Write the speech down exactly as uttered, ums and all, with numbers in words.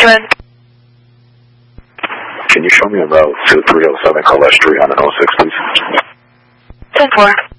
Document. Can you show me a route to three oh seven Colette Street on an oh six, please? ten four.